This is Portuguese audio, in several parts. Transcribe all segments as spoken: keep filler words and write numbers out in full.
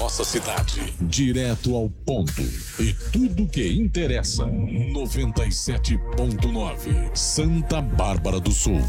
nossa cidade. Direto ao ponto. E tudo que interessa. noventa e sete ponto nove. Santa Bárbara do Sul.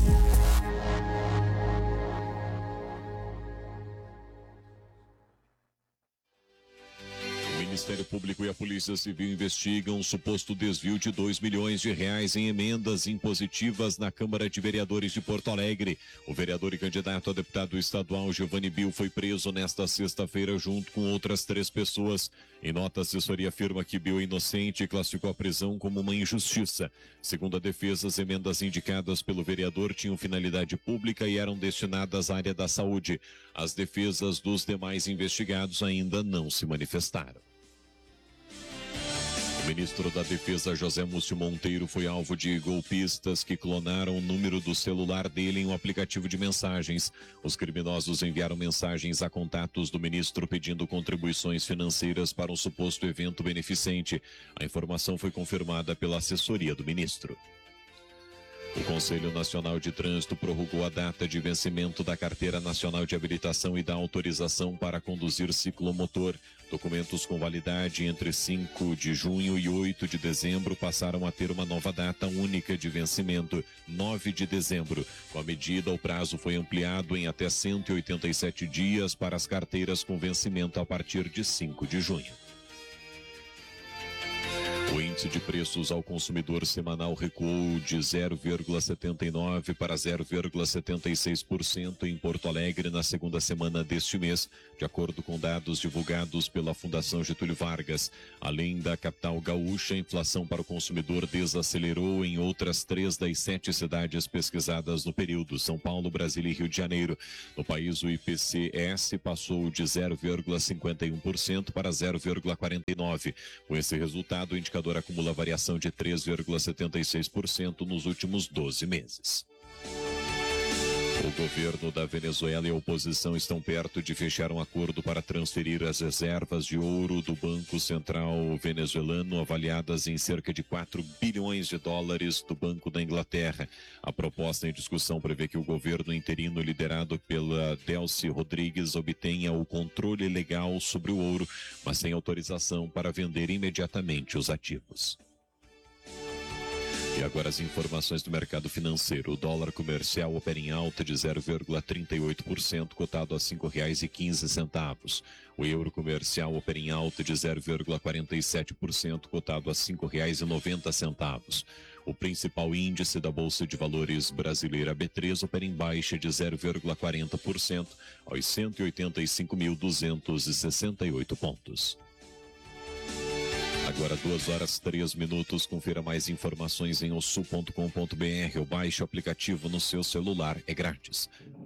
O Ministério Público e a Polícia Civil investigam um suposto desvio de dois milhões de reais em emendas impositivas na Câmara de Vereadores de Porto Alegre. O vereador e candidato a deputado estadual Giovanni Bill foi preso nesta sexta-feira junto com outras três pessoas. Em nota, a assessoria afirma que Bill é inocente e classificou a prisão como uma injustiça. Segundo a defesa, as emendas indicadas pelo vereador tinham finalidade pública e eram destinadas à área da saúde. As defesas dos demais investigados ainda não se manifestaram. O ministro da Defesa, José Múcio Monteiro, foi alvo de golpistas que clonaram o número do celular dele em um aplicativo de mensagens. Os criminosos enviaram mensagens a contatos do ministro pedindo contribuições financeiras para um suposto evento beneficente. A informação foi confirmada pela assessoria do ministro. O Conselho Nacional de Trânsito prorrogou a data de vencimento da Carteira Nacional de Habilitação e da autorização para conduzir ciclomotor. Documentos com validade entre cinco de junho e oito de dezembro passaram a ter uma nova data única de vencimento, nove de dezembro. Com a medida, o prazo foi ampliado em até cento e oitenta e sete dias para as carteiras com vencimento a partir de cinco de junho. O índice de preços ao consumidor semanal recuou de zero vírgula setenta e nove para zero vírgula setenta e seis por cento em Porto Alegre na segunda semana deste mês, de acordo com dados divulgados pela Fundação Getúlio Vargas. Além da capital gaúcha, a inflação para o consumidor desacelerou em outras três das sete cidades pesquisadas no período: São Paulo, Brasília e Rio de Janeiro. No país, o I P C S passou de zero vírgula cinquenta e um por cento para zero vírgula quarenta e nove por cento. Com esse resultado, o indicador acumula variação de três vírgula setenta e seis por cento nos últimos doze meses. O governo da Venezuela e a oposição estão perto de fechar um acordo para transferir as reservas de ouro do Banco Central venezuelano, avaliadas em cerca de quatro bilhões de dólares, do Banco da Inglaterra. A proposta em discussão prevê que o governo interino, liderado pela Delcy Rodrigues, obtenha o controle legal sobre o ouro, mas sem autorização para vender imediatamente os ativos. E agora as informações do mercado financeiro. O dólar comercial opera em alta de zero vírgula trinta e oito por cento, cotado a cinco reais e quinze centavos. O euro comercial opera em alta de zero vírgula quarenta e sete por cento, cotado a cinco reais e noventa centavos. O principal índice da Bolsa de Valores brasileira, B três, opera em baixa de zero vírgula quarenta por cento, aos cento e oitenta e cinco mil duzentos e sessenta e oito pontos. Agora duas horas, três minutos. Confira mais informações em ossul ponto com ponto br ou baixe o aplicativo no seu celular. É grátis.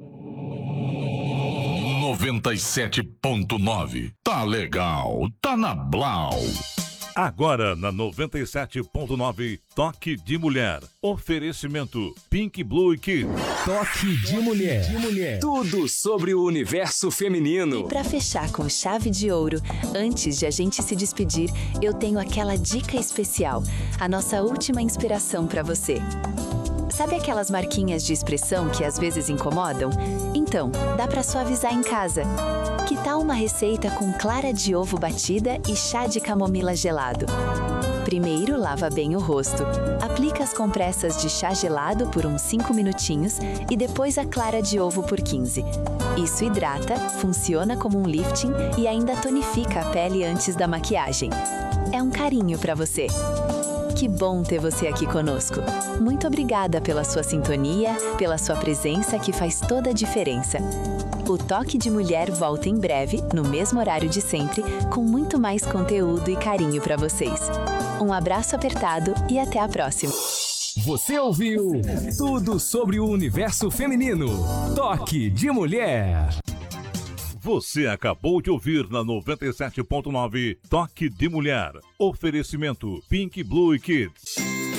noventa e sete ponto nove. Tá legal. Tá na Blau. Agora na noventa e sete ponto nove, Toque de Mulher. Oferecimento Pink Blue Kids. Toque de Mulher. de mulher. Tudo sobre o universo feminino. E para fechar com chave de ouro, antes de a gente se despedir, eu tenho aquela dica especial, a nossa última inspiração para você. Sabe aquelas marquinhas de expressão que às vezes incomodam? Então, dá para suavizar em casa. Que tal uma receita com clara de ovo batida e chá de camomila gelado? Primeiro, lava bem o rosto. Aplica as compressas de chá gelado por uns cinco minutinhos e depois a clara de ovo por quinze. Isso hidrata, funciona como um lifting e ainda tonifica a pele antes da maquiagem. É um carinho para você. Que bom ter você aqui conosco. Muito obrigada pela sua sintonia, pela sua presença que faz toda a diferença. O Toque de Mulher volta em breve, no mesmo horário de sempre, com muito mais conteúdo e carinho para vocês. Um abraço apertado e até a próxima. Você ouviu tudo sobre o universo feminino. Toque de Mulher. Você acabou de ouvir na noventa e sete ponto nove Toque de Mulher. Oferecimento Pink Blue Kids.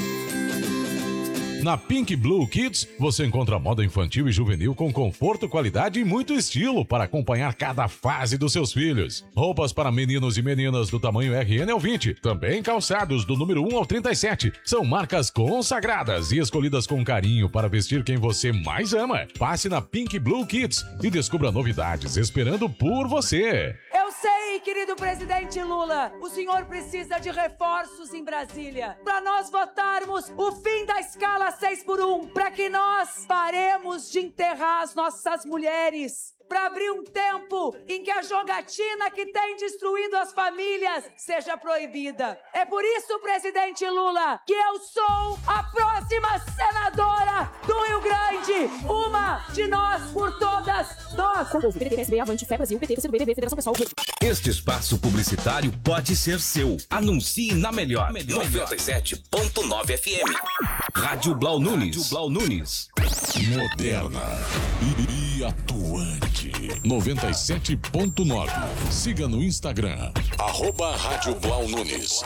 Na Pink Blue Kids, você encontra moda infantil e juvenil com conforto, qualidade e muito estilo para acompanhar cada fase dos seus filhos. Roupas para meninos e meninas do tamanho R N ao vinte, também calçados do número um ao trinta e sete. São marcas consagradas e escolhidas com carinho para vestir quem você mais ama. Passe na Pink Blue Kids e descubra novidades esperando por você. Eu sei querido presidente Lula, o senhor precisa de reforços em Brasília para nós votarmos o fim da escala seis por um, para que nós paremos de enterrar as nossas mulheres, para abrir um tempo em que a jogatina que tem destruído as famílias seja proibida. É por isso, presidente Lula, que eu sou a próxima senadora do Rio Grande. Uma de nós por todas, nós. P T, P S B, Avante, Fé Brasil, P T, P C do B, Federação Pessoal. Este espaço publicitário pode ser seu. Anuncie na melhor. noventa e sete ponto nove F M. Rádio Blau Nunes. Rádio Blau Nunes. Moderna e atuante. noventa e sete ponto nove. Siga no Instagram, arroba Rádio Blau Nunes.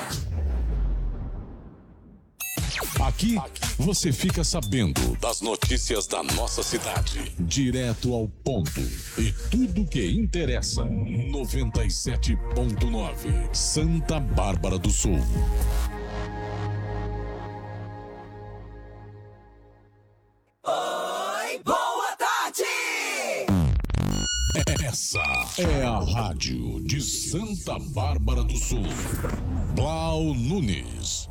Aqui você fica sabendo das notícias da nossa cidade, direto ao ponto e tudo que interessa. noventa e sete ponto nove, Santa Bárbara do Sul. Oi, boa tarde! Essa é a rádio de Santa Bárbara do Sul. Blau Nunes.